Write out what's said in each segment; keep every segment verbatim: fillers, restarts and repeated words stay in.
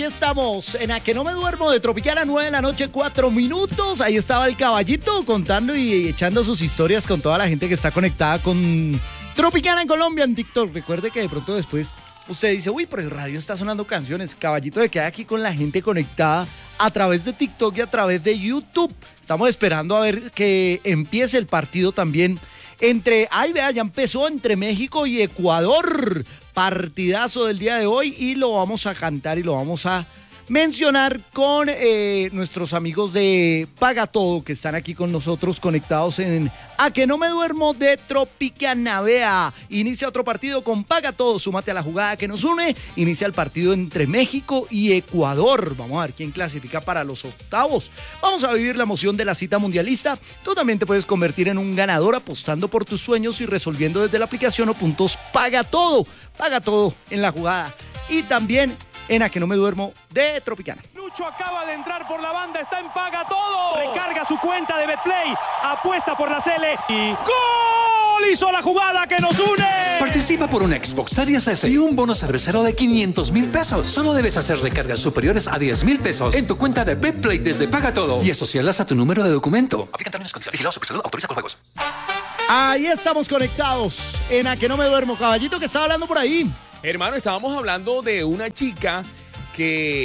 Estamos en A Que No Me Duermo de Tropicana, nueve de la noche, cuatro minutos. Ahí estaba el caballito contando y echando sus historias con toda la gente que está conectada con Tropicana en Colombia, en TikTok. Recuerde que de pronto después usted dice, uy, por el radio está sonando canciones. Caballito se queda aquí con la gente conectada a través de TikTok y a través de YouTube. Estamos esperando a ver que empiece el partido también entre, ay, vea, ya empezó entre México y Ecuador. Partidazo del día de hoy y lo vamos a cantar y lo vamos a mencionar con eh, nuestros amigos de Paga Todo que están aquí con nosotros conectados en A Que No Me Duermo de Tropicana. Vea, inicia otro partido con Paga Todo, súmate a la jugada que nos une. Inicia el partido entre México y Ecuador. Vamos a ver quién clasifica para los octavos. Vamos a vivir la emoción de la cita mundialista. Tú también te puedes convertir en un ganador apostando por tus sueños y resolviendo desde la aplicación o puntos Paga Todo. Paga Todo en la jugada. Y también en A Que No Me Duermo de Tropicana. Lucho acaba de entrar por la banda, está en Paga Todo. Recarga su cuenta de Betplay, apuesta por la Cele y ¡gol! Hizo la jugada que nos une. Participa por un Xbox Series S y un bono cervecero de quinientos mil pesos. Solo debes hacer recargas superiores a diez mil pesos en tu cuenta de Betplay desde Paga Todo y asociarlas a tu número de documento. Aplican términos y condiciones. Vigilado Supersalud, autoriza con juegos. Ahí estamos conectados en A Que No Me Duermo. Caballito, que estaba hablando por ahí. Hermano, estábamos hablando de una chica que...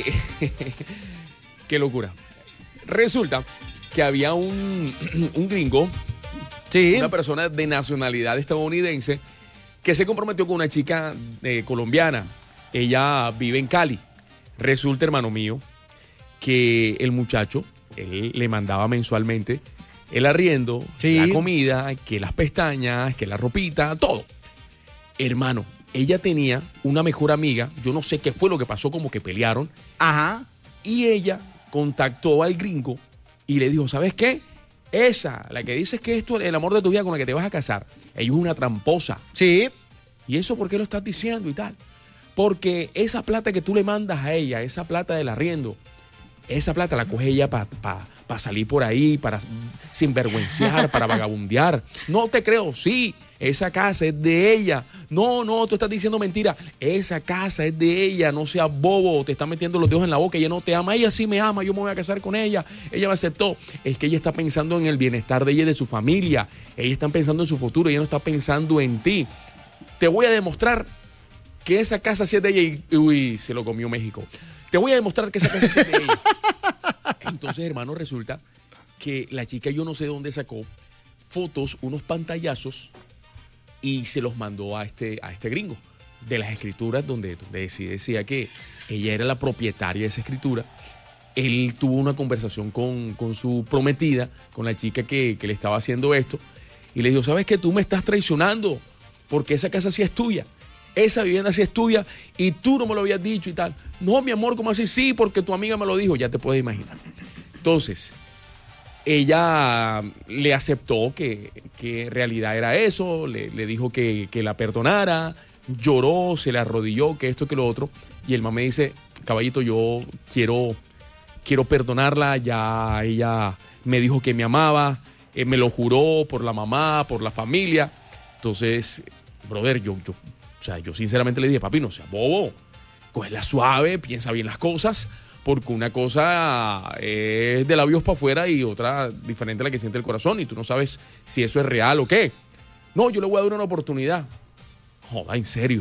Qué locura. Resulta que había un, un gringo, sí, una persona de nacionalidad estadounidense, que se comprometió con una chica eh, colombiana. Ella vive en Cali. Resulta, hermano mío, que el muchacho, él le mandaba mensualmente el arriendo, sí, la comida, que las pestañas, que la ropita, todo. Hermano, ella tenía una mejor amiga, yo no sé qué fue lo que pasó, como que pelearon. Ajá. Y ella contactó al gringo y le dijo, ¿sabes qué? Esa, la que dices que es el amor de tu vida con la que te vas a casar, ella es una tramposa. Sí. ¿Y eso por qué lo estás diciendo y tal? Porque esa plata que tú le mandas a ella, esa plata del arriendo, esa plata la coge ella para pa, pa salir por ahí, para sinvergüenciar, para vagabundear. No te creo, sí. Esa casa es de ella. No, no, tú estás diciendo mentira. Esa casa es de ella. No seas bobo. Te está metiendo los dedos en la boca. Ella no te ama. Ella sí me ama. Yo me voy a casar con ella. Ella me aceptó. Es que ella está pensando en el bienestar de ella y de su familia. Ella está pensando en su futuro. Ella no está pensando en ti. Te voy a demostrar que esa casa sí es de ella. Y uy, se lo comió México. Te voy a demostrar que esa casa sí es de ella. Entonces, hermano, resulta que la chica, yo no sé de dónde sacó fotos, unos pantallazos, y se los mandó a este, a este gringo de las escrituras donde, donde decía, decía que ella era la propietaria de esa escritura. Él tuvo una conversación con, con su prometida, con la chica que, que le estaba haciendo esto, y le dijo, ¿sabes qué? Tú me estás traicionando porque esa casa sí es tuya, esa vivienda sí es tuya y tú no me lo habías dicho y tal. No, mi amor, ¿cómo así? Sí, porque tu amiga me lo dijo, ya te puedes imaginar. Entonces, ella le aceptó que, que en realidad era eso, le, le dijo que, que la perdonara, lloró, se le arrodilló, que esto, que lo otro, y el mamá me dice, caballito, yo quiero, quiero perdonarla, ya ella me dijo que me amaba, eh, me lo juró por la mamá, por la familia. Entonces, brother, yo, yo, o sea, yo sinceramente le dije, papi, no seas bobo, cógela suave, piensa bien las cosas, porque una cosa es de labios para afuera y otra diferente a la que siente el corazón, y tú no sabes si eso es real o qué. No, yo le voy a dar una oportunidad. Joda, en serio.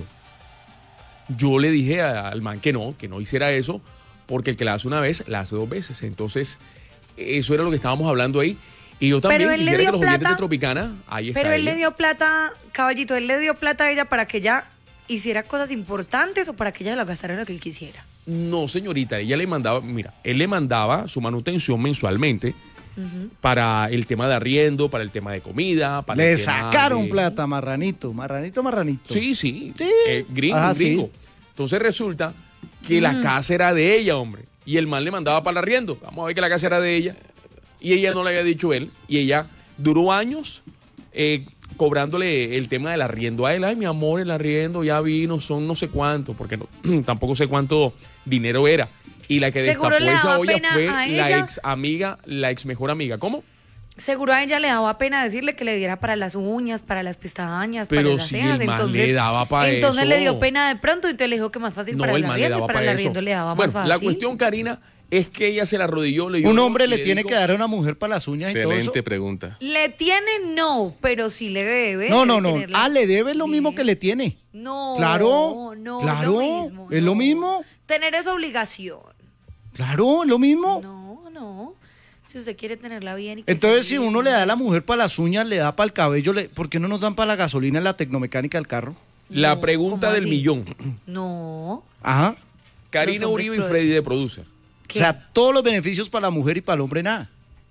Yo le dije al man que no, que no hiciera eso, porque el que la hace una vez, la hace dos veces. Entonces, eso era lo que estábamos hablando ahí. Y yo también quisiera que los plata, oyentes de Tropicana, ahí está Pero él ella. le dio plata, caballito, él le dio plata a ella para que ella hiciera cosas importantes o para que ella lo gastara en lo que él quisiera. No, señorita, ella le mandaba, mira, él le mandaba su manutención mensualmente uh-huh. para el tema de arriendo, para el tema de comida, para le el tema sacaron de... plata, marranito, marranito, marranito. Sí, sí, sí. Eh, gringo, Ajá, gringo. Sí. Entonces resulta que mm. la casa era de ella, hombre, y el man le mandaba para el arriendo. Vamos a ver que la casa era de ella, y ella no le había dicho él, y ella duró años eh, cobrándole el tema del arriendo a él. Ay, mi amor, el arriendo ya vino, son no sé cuánto, porque no, tampoco sé cuánto dinero era. Y la que destapó esa olla fue la ex amiga, la ex mejor amiga. ¿Cómo? Seguro a ella le daba pena decirle que le diera para las uñas, para las pestañas, Pero para las si cejas. el man Entonces, le daba para entonces eso. le dio pena de pronto y entonces le dijo que más fácil No, para el el man le arriendo daba y para el para arriendo eso. le daba Bueno, más fácil. la cuestión, Karina, es que ella se la arrodilló. Le dio Un y hombre le tiene dijo, que dar a una mujer para las uñas y todo eso. Excelente pregunta. Le tiene no, pero sí le debe. No, debe no, no. tenerla Ah, le debe lo mismo bien. que le tiene. No, Claro, no, claro, lo mismo, es lo no. mismo. Tener esa obligación. Claro, lo mismo. No, no. Si usted quiere tenerla bien y que Entonces, esté si bien. uno le da a la mujer para las uñas, le da para el cabello, le... ¿por qué no nos dan para la gasolina en la tecnomecánica del carro? La No, pregunta ¿cómo del así? millón. No. Ajá. Karina Los hombres Uribe y pro- Freddy de Producer. ¿Qué? O sea, todos los beneficios para la mujer y para el hombre, nada.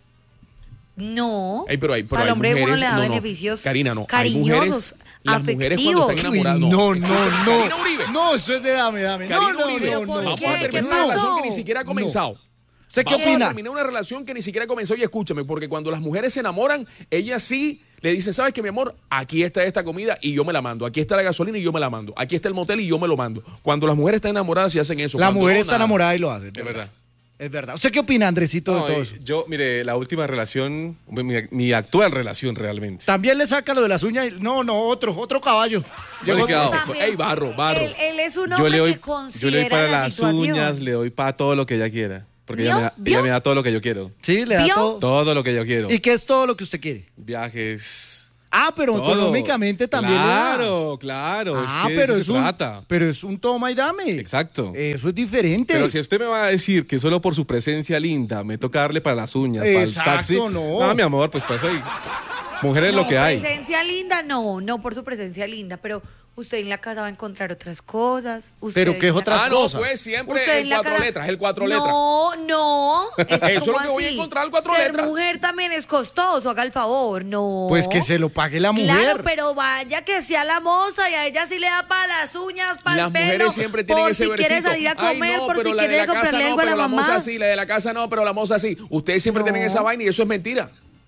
No. Ey, pero hay, pero Para el hay hombre uno mujeres- le da no, no. beneficios Karina, no. Hay cariñosos, mujeres- las mujeres cuando afectivos. están enamoradas. Uy, no, no, no. Karina Uribe. No, eso es de dame, dame. No, Karina no, Uribe, no, no. vamos ¿Qué? a ¿Qué terminar una pasó? relación que ni siquiera ha comenzado. ¿Usted qué Vamos a opina? terminar una relación que ni siquiera comenzó y escúchame, porque cuando las mujeres se enamoran, ellas sí le dicen, ¿sabes qué, mi amor? Aquí está esta comida y yo me la mando. Aquí está la gasolina y yo me la mando. Aquí está el motel y yo me lo mando. Cuando las mujeres están enamoradas y hacen eso. La Cuando mujer no, está nada. enamorada y lo hace. Es verdad. Es verdad. ¿Usted qué opina, Andresito, No, de todo y eso? yo, mire, la última relación, mi, mi actual relación realmente. También le saca lo de las uñas. y- No, no, otro, otro caballo. Yo le he quedado. También. Ey, barro, barro. Él, él es un Yo hombre le doy, que considera yo le doy para la las situación. uñas, le doy para todo lo que ella quiera. Porque ella ¿Vio? me, da, ¿Vio? ella me da todo lo que yo quiero. Sí, le da ¿Vio? todo. Todo lo que yo quiero. ¿Y qué es todo lo que usted quiere? Viajes. Ah, pero todo. económicamente también le da. Claro, claro. Ah, es que pero eso es se un, trata. pero es un toma y dame. Exacto. Eso es diferente. Pero si usted me va a decir que solo por su presencia linda me toca darle para las uñas, para el Exacto, taxi. no. mi amor, pues para eso hay. Mujeres es No, lo que hay. presencia linda, no, no por su presencia linda, pero usted en la casa va a encontrar otras cosas. Usted ¿Pero qué es en la- otras Ah, no, cosas? pues siempre Usted el en la cuatro cara- letras, el cuatro letras. No, no. Es Eso es como lo que voy a así. encontrar, cuatro Ser letras. mujer también es costoso, haga el favor, no. Pues que se lo pague la mujer. Claro, pero vaya que sea la moza y a ella sí le da para las uñas, para Las el pelo. mujeres siempre tienen por ese si versito. quiere salir a Ay, comer, no, por pero si la de quiere la casa comprarle no, algo a pero la la mamá. moza sí, la de la casa no, pero la moza sí. Ustedes siempre No. tienen esa vaina y eso es mentira.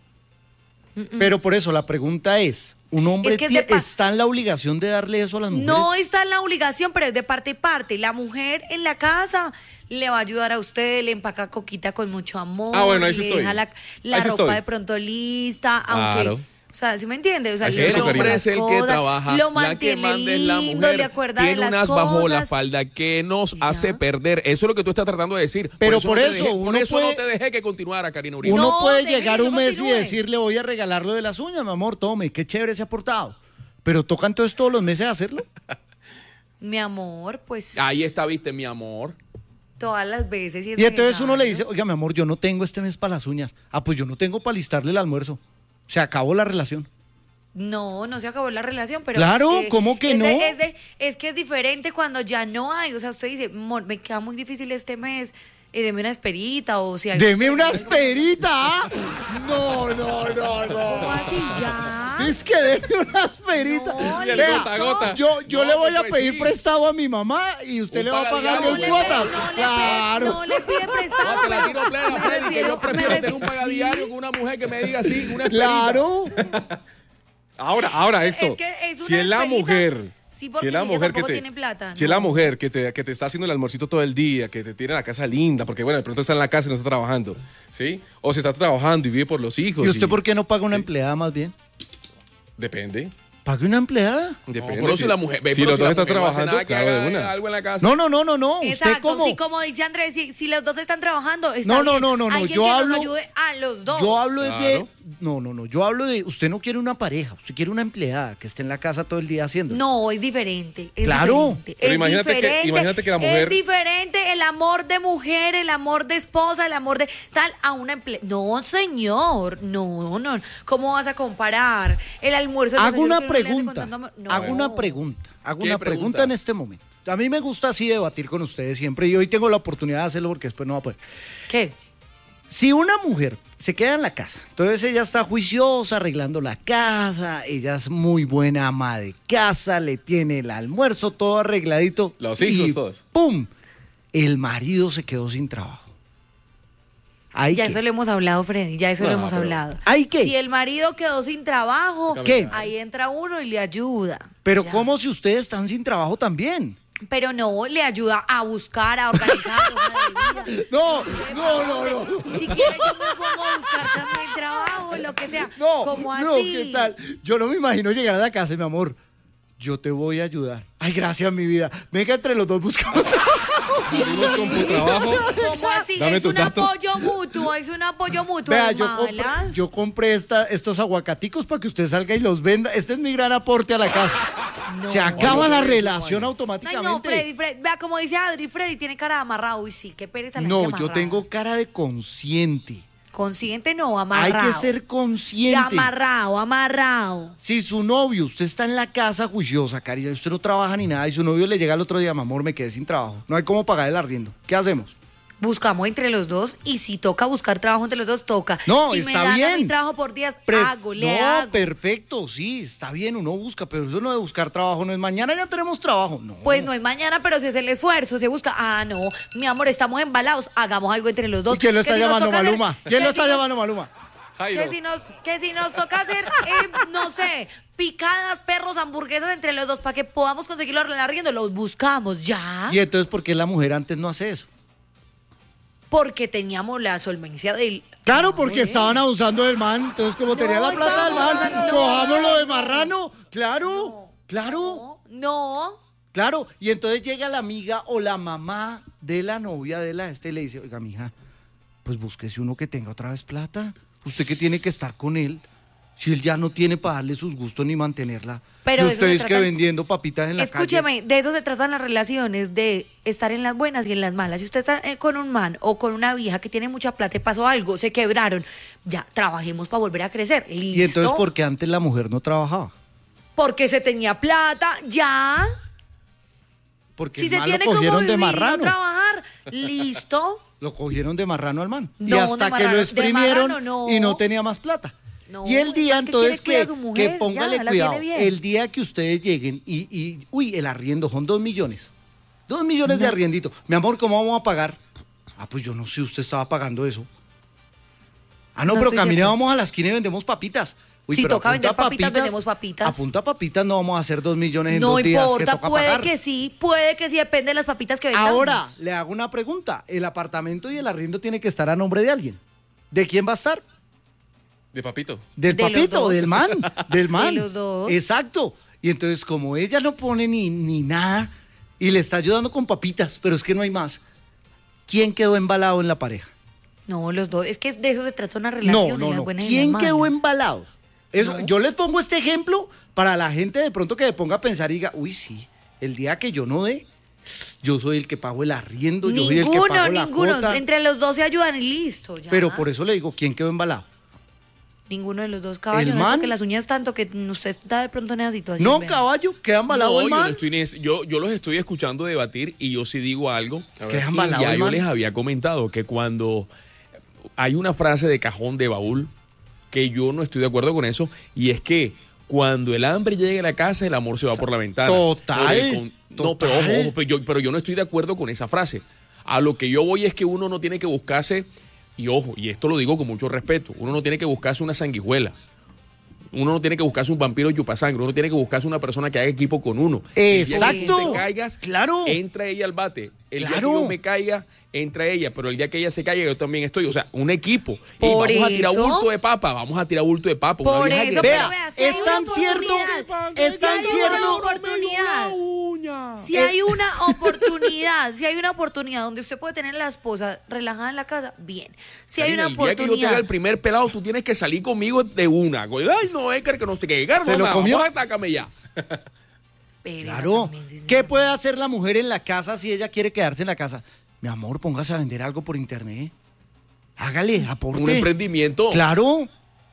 Pero por eso la pregunta es, ¿un hombre Es que es de tie- pa- está en la obligación de darle eso a las mujeres? No está en la obligación, pero es de parte y parte. La mujer en la casa le va a ayudar a usted, le empaca coquita con mucho amor. Ah, bueno, ahí sí le estoy. deja la, la Ahí sí ropa estoy. de pronto lista, aunque... Claro. O sea, ¿sí me entiende? O sea, Ahí sí le estoy, El compra hombre las es el que cosas, trabaja, lo la que mantiene manda es la lindo, mujer. le acuerda de Tiene las unas bajo la cosas. falda que nos ¿Y ya? hace perder. Eso es lo que tú estás tratando de decir. Pero eso por no te eso, dejé- uno por eso puede- no te dejé que continuara, Karina Uribe. Uno No, puede déjeme llegar que un mes y continúe. decirle, voy a regalar lo de las uñas, mi amor, tome, qué chévere se ha portado. Pero toca entonces todos los meses hacerlo. Mi amor, pues Ahí está, viste, mi amor. todas las veces. Y, es Y entonces uno le dice, necesario. oiga, mi amor, yo no tengo este mes para las uñas. Ah, pues yo no tengo para listarle el almuerzo. Se acabó la relación. No, no se acabó la relación, pero... Claro, ¿cómo que es de- no? es, de- es que es diferente cuando ya no hay. O sea, usted dice, "Mor, me queda muy difícil este mes, eh, deme una esperita o si... alguien- Deme una esperita. ¿ah? No, no, no, ¿Cómo no. así ya? Es que deme una esperita. No, Y el Vea, gota a gota. Yo, yo No, le voy a pues pedir sí. prestado a mi mamá y usted Un le va a pagar pagadiario. en le cuotas. pide- no le pide- Claro. no le pide prestado. No, te la tiro pero plena, me Freddy, que refiero- yo prefiero me tener un refiero- pagadiario que una mujer que me diga así, una esperita. Claro. Ahora, ahora esto. Es que es si una es la esperita. mujer. Sí, si porque es la si ella mujer que tampoco te, tiene plata, si es no. la mujer que te, que te está haciendo el almuercito todo el día, que te tiene la casa linda, porque bueno, de pronto está en la casa y no está trabajando, ¿sí? O si está trabajando y vive por los hijos. ¿Y usted por qué no paga una empleada más bien? Depende. ¿Pague una empleada? Depende. pero si, si la mujer- ve, si pero los si dos la están mujer no hace trabajando, nada que claro, haga de una. algo en la casa. No, no, no, no, no. Usted Exacto, como... sí, como dice Andrés, si, si los dos están trabajando, está No, no, bien. no, no, no, Alguien yo que hablo- nos ayude a los dos. Yo hablo de... Claro. No, no, no. Yo hablo de... Usted no quiere una pareja. Usted quiere una empleada que esté en la casa todo el día haciendo. No, es diferente. Es Claro. diferente, Pero es imagínate que- diferente, imagínate que la mujer- Es diferente el amor de mujer, el amor de esposa, el amor de tal a una empleada. No, señor. No, no. ¿Cómo vas a comparar el almuerzo? del Hago señor una que uno le hace con pregunta. tanto amor? No. Hago una pregunta. Hago ¿Qué una pregunta pregunta? en este momento. A mí me gusta así debatir con ustedes siempre y hoy tengo la oportunidad de hacerlo porque después no va a poder. ¿Qué? Si una mujer se queda en la casa, entonces ella está juiciosa arreglando la casa, ella es muy buena ama de casa, le tiene el almuerzo todo arregladito. Los y hijos todos. ¡Pum! El marido se quedó sin trabajo. ¿Ahí Ya qué? eso lo hemos hablado, Freddy, ya eso No, lo hemos pero- hablado. ¿Ahí qué? Si el marido quedó sin trabajo, ¿Qué? ahí entra uno y le ayuda. Pero Ya. ¿cómo si ustedes están sin trabajo también? Pero no, le ayuda a buscar, a organizar una de vida. No, no, no, no. Y si quieres yo me pongo a buscar también trabajo, lo que sea. No, como así. no, ¿qué tal? Yo no me imagino llegar a la casa y mi amor, yo te voy a ayudar. Ay, gracias, mi vida. Venga, entre los dos buscamos Salimos con tu trabajo. ¿Cómo así? Dame Es tus un datos. apoyo mutuo, es un apoyo mutuo. Vea, de yo compré, malas. yo compré esta, estos aguacaticos para que usted salga y los venda. Este es mi gran aporte a la casa. No. Se acaba Oye, la Freddy, relación Ay, automáticamente. no, Freddy, Freddy, vea, como dice Adri, Freddy tiene cara de amarrado. Uy, sí, qué pereza la No, gente yo amarrada. tengo cara de consciente. Consciente no, Hay amarrado. que ser De consciente. amarrado, amarrado. Si su novio, usted está en la casa juiciosa, cariño, usted no trabaja ni nada, y su novio le llega el otro día, mi amor, me quedé sin trabajo. No hay cómo pagar el arriendo. ¿Qué hacemos? Buscamos entre los dos y si toca buscar trabajo entre los dos, toca. No, si está me dan a bien. mi trabajo por días, Pre- hago, le no, hago. perfecto, sí, está bien, uno busca, pero eso no de buscar trabajo, no es mañana ya tenemos trabajo, no. Pues no es mañana, pero si es el esfuerzo, se busca. Ah, no, mi amor, estamos embalados, hagamos algo entre los dos. ¿Y quién lo Que está si nos llamando, toca hacer- Maluma? que ¿Quién lo si está nos- llamando, Maluma? Jairo. Que si nos, que si nos toca hacer, eh, no sé, picadas, perros, hamburguesas entre los dos para que podamos conseguirlo arriendo, los buscamos ya. Y entonces, ¿por qué la mujer antes no hace eso? Porque teníamos la solvencia del. Claro, porque ¿eh? estaban abusando del man, entonces como tenía la plata del man, no, cojámoslo de no. marrano, claro, No, claro. No, no. Claro, y entonces llega la amiga o la mamá de la novia de la este y le dice, oiga, mija, pues búsquese uno que tenga otra vez plata. Usted que tiene que estar con él, si él ya no tiene para darle sus gustos ni mantenerla. Pero y de eso ustedes se que trata- vendiendo papitas en la Escúcheme, de eso se tratan las relaciones, de estar en las buenas y en las malas. Si usted está eh, con un man o con una vieja que tiene mucha plata y pasó algo, se quebraron, ya, trabajemos para volver a crecer. calle. ¿Listo? Y entonces, ¿por qué antes la mujer no trabajaba? Porque se tenía plata, ya. Porque Si el se man tiene lo como cogieron vivir de y no marrano. trabajar, listo. Lo cogieron de marrano al man. y No, hasta de que lo marrano- de exprimieron marrano no. y no tenía más plata. No, y el día es que entonces quiere cuidar que, a su mujer, que póngale ya, la cuidado, tiene bien. el día que ustedes lleguen y, y uy, el arriendo son dos millones. Dos millones de arriendito. Mi amor, ¿cómo vamos a pagar? Ah, pues yo no sé, usted estaba pagando eso. Ah, no, No pero estoy caminábamos a la esquina y vendemos papitas. Uy, Si pero toca a punta vender papitas, vendemos papitas. A punta papitas no vamos a hacer dos millones en No dos días que importa, toca puede pagar. que sí, puede que sí, depende de las papitas que vendamos. Ahora, le hago una pregunta. El apartamento y el arriendo tiene que estar a nombre de alguien. ¿De quién va a estar? De papito. Del De los papito, dos. del man, del man. De los dos. Exacto. Y entonces, como ella no pone ni, ni nada y le está ayudando con papitas, pero es que no hay más, ¿quién quedó embalado en la pareja? No, los dos, es que de eso se trata una No, relación. no, y las no. buenas y ¿Quién las quedó malas. embalado? Eso, No. Yo les pongo este ejemplo para la gente de pronto que se ponga a pensar y diga, uy, sí, el día que yo no dé, yo soy el que pago el arriendo, yo soy el que Ninguno, pago la ninguno. cuota. Entre los dos se ayudan y listo. Ya. Pero por eso le digo, ¿quién quedó embalado? Ninguno de los dos caballos. El No man- que las uñas tanto que usted está de pronto en esa situación. No, vea. caballo, queda embalado No, el yo, no man. estoy en ese- yo, yo los estoy escuchando debatir y yo sí digo algo. Queda Y embalado ya el yo man. les había comentado que cuando hay una frase de cajón de baúl que yo no estoy de acuerdo con eso, y es que cuando el hambre llega a la casa, el amor se va por la ventana. Total, Por el con- No, pero total. ojo, ojo, pero yo, pero yo no estoy de acuerdo con esa frase. A lo que yo voy es que uno no tiene que buscarse, y ojo, y esto lo digo con mucho respeto, uno no tiene que buscarse una sanguijuela. Uno no tiene que buscarse un vampiro chupasangre, uno tiene que buscarse una persona que haga equipo con uno. El día que Exacto. tú te caigas, Claro. entra ella al bate. El día Claro. que yo me caiga, entra ella, pero el día que ella se caiga, yo también estoy. O sea, un equipo. Por y vamos a tirar eso- bulto de papa, vamos a tirar bulto de papa. Una Por vieja eso, que- pero Vea, vea, si hay es una tan cierto, oportunidad, es si tan hay cierto. una oportunidad, si hay una oportunidad, si hay una oportunidad donde usted puede tener a la esposa relajada en la casa, bien. Si hay Karina, una el día que yo te haga oportunidad, el primer pelado, tú tienes que salir conmigo de una. Ay, no, Edgar, que no sé qué. Edgar, ¿Se no, lo ma, comió? vamos, atácame ya. Pero Claro. también, sí, ¿Qué señor. puede hacer la mujer en la casa si ella quiere quedarse en la casa? Mi amor, póngase a vender algo por internet. Hágale, aporte. Un emprendimiento. Claro.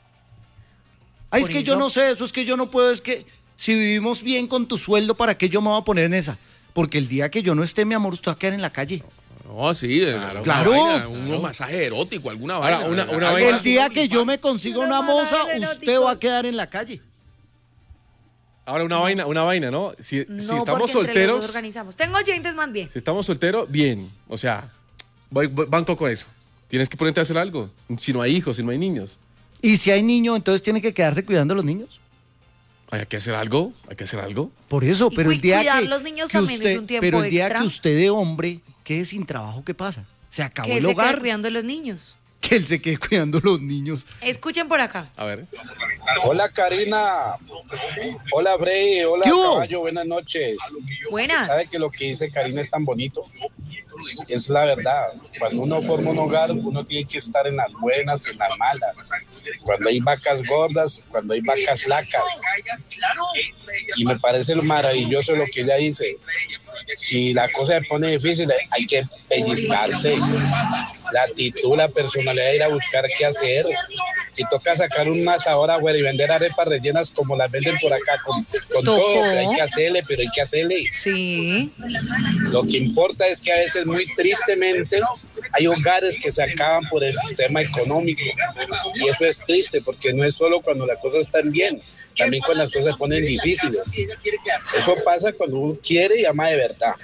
Ay, Por es que yo eso- no sé, eso es que yo no puedo, es que si vivimos bien con tu sueldo, ¿para qué yo me voy a poner en esa? Porque el día que yo no esté, mi amor, usted va a quedar en la calle. No, sí. Claro. Claro. Un masaje erótico, alguna Ahora, vaina. una- una Algo vaina- El así, día ¿no? que yo me consiga Pero una para moza, el usted erótico. va a quedar en la calle. Ahora una vaina, una vaina, ¿no? Si, No, si porque estamos entre los dos solteros, organizamos. Tengo oyentes más bien. si estamos solteros, bien. O sea, voy, voy- banco con eso. Tienes que ponerte a hacer algo. Si no hay hijos, si no hay niños. Y si hay niños, entonces tiene que quedarse cuidando a los niños. Hay que hacer algo, hay que hacer algo. Por eso, Y pero cu- el día cuidar que, los niños que también es usted, un tiempo pero el día extra. que usted de hombre quede sin trabajo, ¿qué pasa? Se acabó Que el se quede hogar. cuidando de los niños. Que él se quede cuidando los niños. Escuchen por acá. A ver. Hola Karina, hola Bray, hola ¿Qué hubo? Caballo, buenas noches. Buenas. ¿Sabe que lo que dice Karina es tan bonito? Es la verdad. Cuando uno forma un hogar, uno tiene que estar en las buenas, en las malas. Cuando hay vacas gordas, cuando hay vacas flacas. Y me parece lo maravilloso lo que ella dice. Si la cosa se pone difícil, hay que pellizcarse. La actitud, la personalidad, ir a buscar qué hacer. Si toca sacar un asador afuera y vender arepas rellenas como las venden por acá, con, con Tocó. todo, pero hay que hacerle, pero hay que hacerle. Sí. Lo que importa es que a veces, muy tristemente, hay hogares que se acaban por el sistema económico. Y eso es triste, porque no es solo cuando las cosas están bien, también cuando las cosas se ponen difíciles. Eso pasa cuando uno quiere y ama de verdad.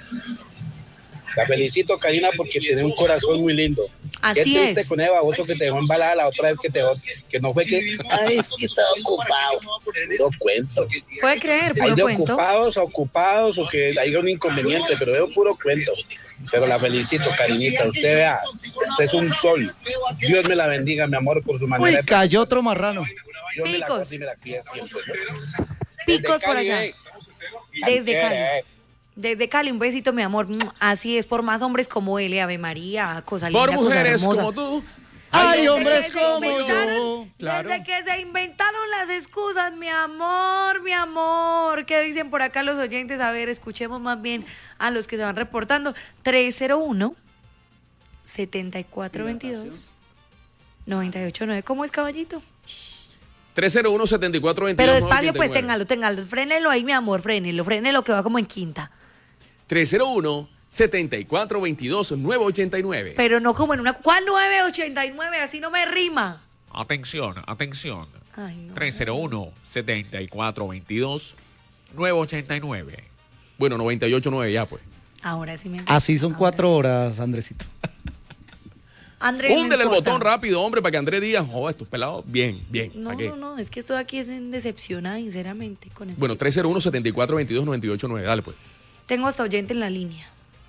La felicito, Karina, porque tiene un corazón muy lindo. Así Qué triste es. con ese baboso que te dejó embalada la otra vez que te dejó, que no fue que, ay, es que estaba ocupado. Puro cuento. Puede creer, Hay puro de cuento. ocupados a ocupados o que haya un inconveniente, pero veo puro cuento. Pero la felicito, Karinita. Usted vea, usted es un sol. Dios me la bendiga, mi amor, por su Uy, manera. de- cayó otro marrano. Dios me la Picos. guarde y me la cuide siempre. Picos Desde por Cali, allá. eh. Desde Ay, Cali. eh. Desde Cali, un besito, mi amor. Así es, por más hombres como él, Ave María, cosa linda, Por cosa mujeres hermosa. como tú. Ay, Desde hombres que se como inventaron- yo. Claro. Desde que se inventaron las excusas, mi amor, mi amor. ¿Qué dicen por acá los oyentes? A ver, escuchemos más bien a los que se van reportando. tres cero uno, siete cuatro dos dos, nueve ocho nueve. ¿Cómo es, caballito? tres cero uno, siete cuatro dos dos. Pero despacio, pues nueve ocho nueve. téngalo, téngalo. Frénelo ahí, mi amor, frénelo, frénelo que va como en quinta. tres cero uno, siete cuatro dos dos, nueve ocho nueve. Pero no como en una... ¿Cuál nueve ochenta y nueve? Así no me rima. Atención, atención. Ay, no. tres cero uno, siete cuatro dos dos, nueve ocho nueve. Bueno, noventa y ocho nueve ya, pues. Ahora sí me... Así son Ahora cuatro sí. horas, Andresito. André, no Húndele el importa. botón rápido, hombre, para que Andrés diga, oh, estos pelados, bien, bien. No, ¿para qué? no, no, es que esto de aquí es en decepcionada, sinceramente, con eso. Bueno, tres cero uno, siete cuatro dos dos, nueve ocho nueve, dale pues. Tengo hasta oyente en la línea.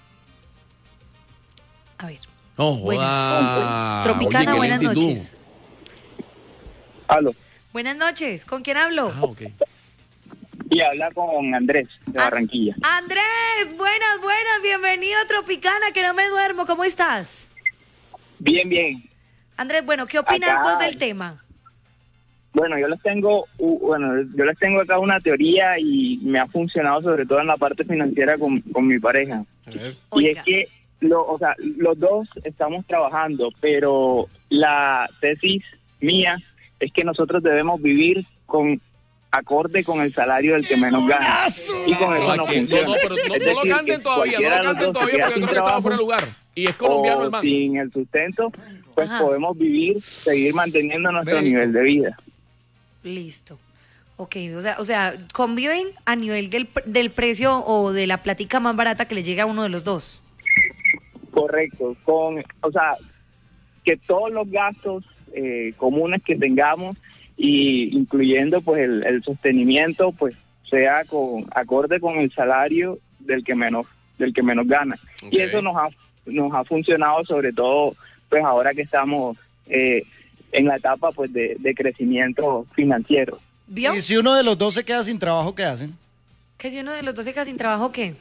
A ver. No, Buenas. joda. Tropicana, Oye, qué buenas lentitud. noches. Aló. Buenas noches, ¿con quién hablo? Ah, ok. Y habla con Andrés, de Ah, Barranquilla. Andrés, buenas, buenas, bienvenido a Tropicana, que no me duermo, ¿cómo estás? Bien, bien. Andrés, bueno, ¿qué opinas Acá. vos del tema? Bueno, yo les tengo, u- bueno, yo les tengo acá una teoría y me ha funcionado sobre todo en la parte financiera con, con mi pareja. A ver. Y Oiga. es que, lo, o sea, los dos estamos trabajando, pero la tesis mía es que nosotros debemos vivir con acorde con el salario del que menos gana. Y con eso no No, funciona. no, pero no, Es no lo decir, que canten todavía, no cualquiera lo de los canten dos se todavía queda porque yo sin creo que estaba trabajo fuera de lugar. Y es colombiano o el man. sin el sustento, pues Ajá. podemos vivir, seguir manteniendo nuestro Médico. nivel de vida. Listo. Ok, o sea, o sea, conviven a nivel del, pr- del precio o de la plática más barata que le llega a uno de los dos. Correcto, con, o sea, que todos los gastos eh, comunes que tengamos y incluyendo pues el, el sostenimiento pues sea con acorde con el salario del que menos del que menos gana. Ok. Y eso nos ha nos ha funcionado sobre todo pues ahora que estamos eh, en la etapa pues de, de crecimiento financiero. ¿Vio? Y si uno de los dos se queda sin trabajo, ¿qué hacen? Que si uno de los dos se queda sin trabajo, ¿qué?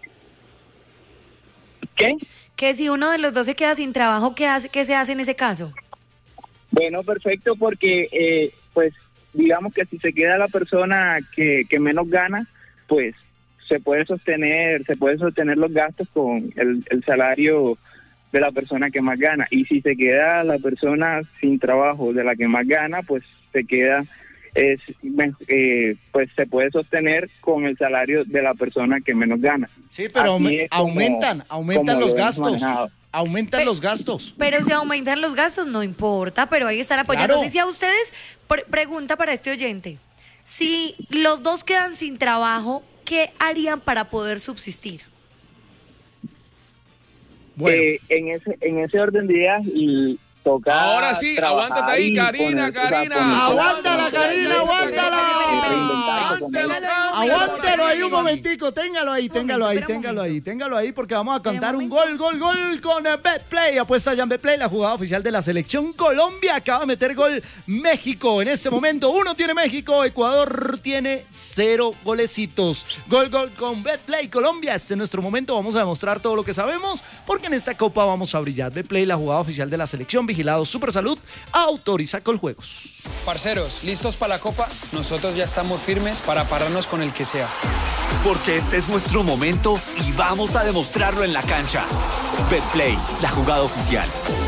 ¿Qué? Que si uno de los dos se queda sin trabajo, ¿qué hace? ¿Qué se hace en ese caso? Bueno, perfecto, porque eh, pues digamos que si se queda la persona que, que menos gana, pues se puede sostener, se puede sostener los gastos con el, el salario de la persona que más gana. Y si se queda la persona sin trabajo de la que más gana, pues se queda, es, eh, pues se puede sostener con el salario de la persona que menos gana. Sí, pero Así aume- es como- aumentan, aumentan como los lo hemos gastos. manejado. Aumentan Pe- los gastos. Pero si aumentan los gastos, no importa, pero hay que estar apoyando. Claro. Sí, si a ustedes, pre- pregunta para este oyente, si los dos quedan sin trabajo, ¿qué harían para poder subsistir? Bueno, Eh, en ese en ese orden de ideas, y toca Ahora sí, trabajar aguántate ahí, y Karina, poner- o sea, Karina. poner- Aguántala, Karina, aguántala. Aguántelo, Aguántelo ahí un momentico, téngalo ahí, téngalo ahí, espera un téngalo ahí, téngalo ahí, porque vamos a Espera un cantar un momento. gol, gol, gol con eh, Betplay. Apuesta ya en Betplay, la jugada oficial de la selección Colombia. Acaba de meter gol México. En este momento uno tiene México, Ecuador tiene cero golecitos. Gol, gol con Betplay Colombia. Este es nuestro momento, vamos a demostrar todo lo que sabemos, porque en esta copa vamos a brillar. Betplay, la jugada oficial de la selección, vigilado Supersalud, autoriza Coljuegos. Parceros, ¿listos para la Copa? Nosotros ya estamos firmes para pararnos con el que sea. Porque este es nuestro momento y vamos a demostrarlo en la cancha. Betplay, la jugada oficial.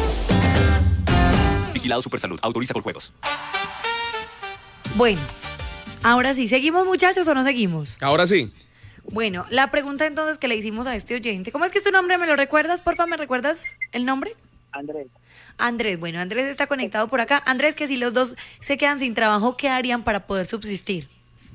Vigilado Supersalud, autoriza Coljuegos. Bueno, ahora sí, ¿seguimos muchachos o no seguimos? Ahora sí. Bueno, la pregunta entonces que le hicimos a este oyente, ¿cómo es que es tu nombre? ¿Me lo recuerdas? Porfa, ¿me recuerdas el nombre? Andrés. Andrés, bueno, Andrés está conectado por acá. Andrés, que si los dos se quedan sin trabajo, ¿qué harían para poder subsistir?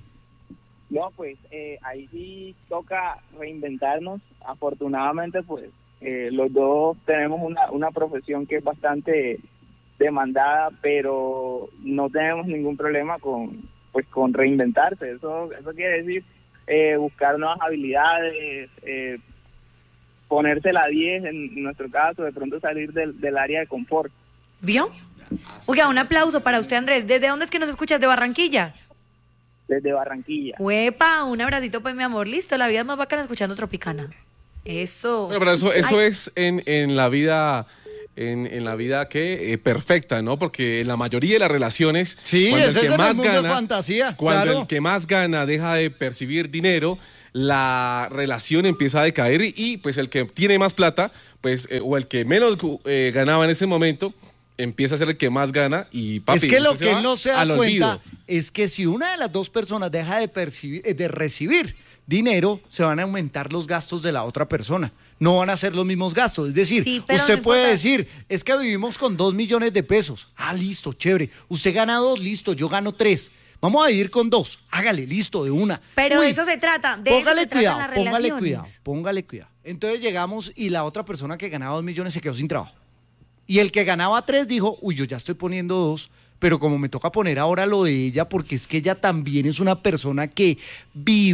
No, pues eh, ahí sí toca reinventarnos. Afortunadamente, pues eh, los dos tenemos una, una profesión que es bastante demandada, pero no tenemos ningún problema con pues con reinventarse. Eso eso quiere decir eh, buscar nuevas habilidades, eh, ponerse la diez en nuestro caso, de pronto salir del, del área de confort. ¿Vio? Oiga, un aplauso para usted, Andrés. ¿Desde dónde es que nos escuchas? ¿De Barranquilla? Desde Barranquilla. Huepa, un abracito pues mi amor. Listo, la vida es más bacana escuchando Tropicana. Eso. Bueno, pero eso, eso Ay, es en, en la vida, en, en la vida que eh, perfecta, ¿no? Porque en la mayoría de las relaciones, Sí, cuando el ese que es en el más mundo gana, fantasía, cuando claro. el que más gana deja de percibir dinero, la relación empieza a decaer y, y, pues el que tiene más plata, pues eh, o el que menos eh, ganaba en ese momento, empieza a ser el que más gana y papi, es que lo usted que se va él no se da al cuenta olvido. es que si una de las dos personas deja de, percibir, de recibir dinero, se van a aumentar los gastos de la otra persona. No van a ser los mismos gastos. Es decir, Sí, pero usted no puede importa. decir, es que vivimos con dos millones de pesos. Ah, listo, chévere. Usted gana dos, listo, yo gano tres. Vamos a vivir con dos. Hágale, listo, de una. Pero Uy, de eso se trata. De póngale eso se cuidado, tratan las póngale relaciones. cuidado, póngale cuidado. Entonces llegamos y la otra persona que ganaba dos millones se quedó sin trabajo. Y el que ganaba tres dijo, uy, yo ya estoy poniendo dos, pero como me toca poner ahora lo de ella, porque es que ella también es una persona que vive